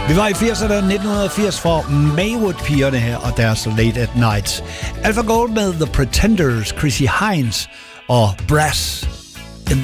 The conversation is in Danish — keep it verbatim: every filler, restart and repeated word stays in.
Vi var i firserne, nitten firs for Maywood-pigerne her og deres Late at Night. Alpha Gold med The Pretenders, Chrissy Hines og Brass